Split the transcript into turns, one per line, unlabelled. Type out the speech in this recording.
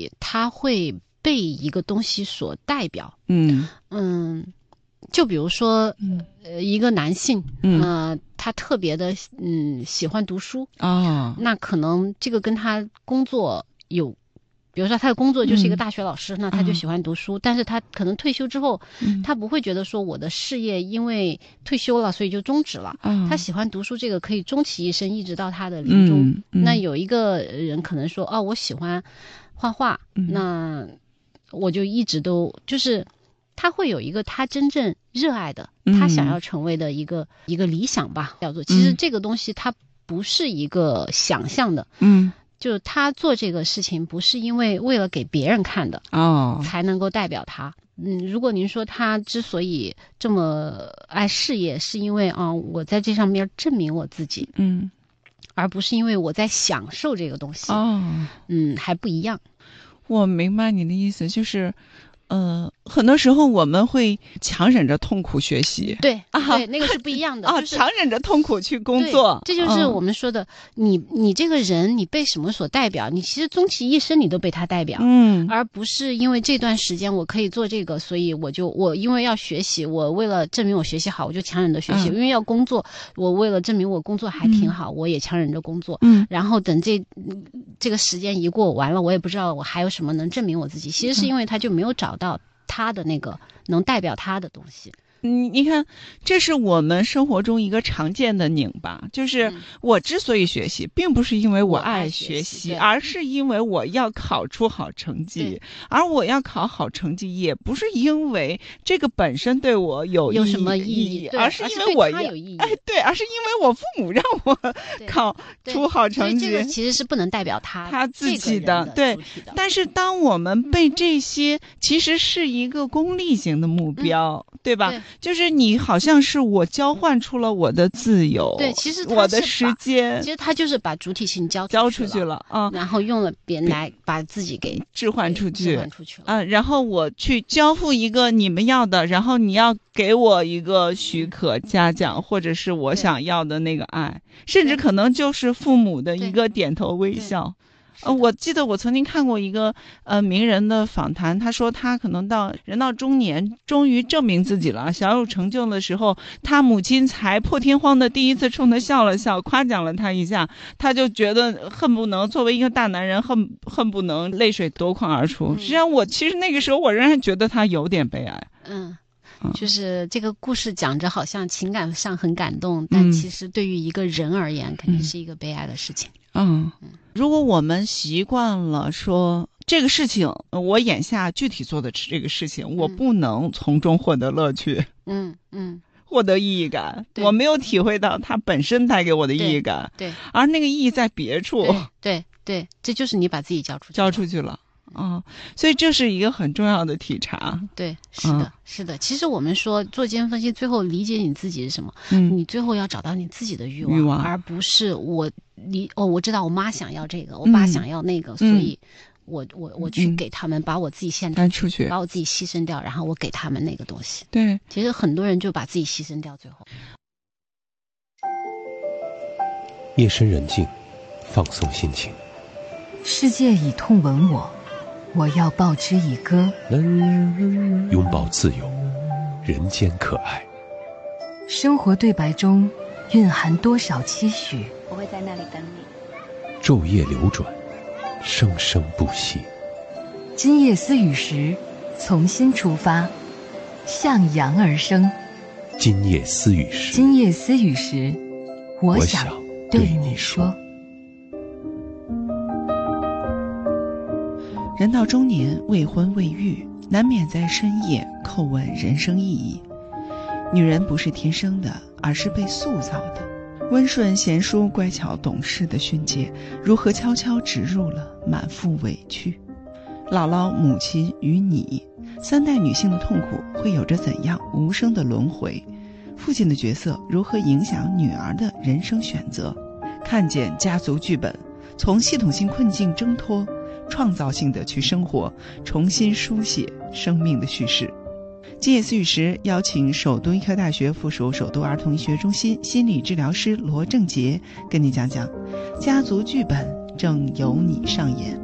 己他会被一个东西所代表。就比如说一个男性他特别的喜欢读书那可能这个跟他工作有，比如说他的工作就是一个大学老师那他就喜欢读书但是他可能退休之后他不会觉得说我的事业因为退休了所以就终止了他喜欢读书这个可以终其一生一直到他的临终那有一个人可能说我喜欢画画那我就一直都就是他会有一个他真正热爱的他想要成为的一个理想吧叫做其实这个东西它不是一个想象的就是他做这个事情不是因为为了给别人看的才能够代表他如果您说他之所以这么爱事业是因为我在这上面证明我自己而不是因为我在享受这个东西还不一样。
我明白你的意思就是很多时候我们会强忍着痛苦学习
对那个是不一样的就是
强忍着痛苦去工作
这就是我们说的你这个人你被什么所代表你其实终其一生你都被他代表而不是因为这段时间我可以做这个所以我因为要学习我为了证明我学习好我就强忍着学习因为要工作我为了证明我工作还挺好我也强忍着工作然后等这个时间一过完了我也不知道我还有什么能证明我自己其实是因为他就没有找到他的那个能代表他的东西
你看这是我们生活中一个常见的拧巴就是我之所以学习并不是因为我爱学习而是因为我要考出好成绩而我要考好成绩也不是因为这个本身对我有
什么意义
而是因为我
有意义
对而是因为我父母让我考出好成绩
这个其实是不能代表他
自己的对但是当我们被这些其实是一个功利型的目标对吧就是你好像是我交换出了我的自由
对其实
我的时间
其实他就是把主体性交出去了然后用了别人来把自己给
置换出去
了
然后我去交付一个你们要的然后你要给我一个许可嘉奖或者是我想要的那个爱甚至可能就是父母的一个点头微笑我记得我曾经看过一个名人的访谈他说他可能人到中年终于证明自己了小有成就的时候他母亲才破天荒的第一次冲他笑了笑夸奖了他一下他就觉得恨不能作为一个大男人恨不能泪水夺眶而出实际上其实那个时候我仍然觉得他有点悲哀
就是这个故事讲着好像情感上很感动但其实对于一个人而言肯定是一个悲哀的事情
如果我们习惯了说这个事情我眼下具体做的这个事情我不能从中获得乐趣获得意义感我没有体会到它本身带给我的意义感
对
而那个意义在别处
对这就是你把自己交出去了
所以这是一个很重要的体察
对是的其实我们说做精神分析最后理解你自己是什么你最后要找到你自己的欲望而不是我知道我妈想要这个我爸想要那个所以我去给他们把我自己献出去把我自己牺牲掉然后我给他们那个东西
对
其实很多人就把自己牺牲掉最后
夜深人静放松心情
世界以痛吻我要报之以歌
拥抱自由人间可爱
生活对白中蕴含多少期许
我会在那里等你
昼夜流转生生不息
今夜思雨时从新出发向阳而生
今夜思雨时
我想对你说
人到中年未婚未育难免在深夜叩问人生意义女人不是天生的而是被塑造的温顺贤淑乖巧懂事的训诫如何悄悄植入了满腹委屈姥姥母亲与你三代女性的痛苦会有着怎样无声的轮回父亲的角色如何影响女儿的人生选择看见家族剧本从系统性困境挣脱创造性的去生活重新书写生命的叙事今夜思雨时邀请首都医科大学附属首都儿童医学中心心理治疗师罗正杰跟你讲讲家族剧本正由你上演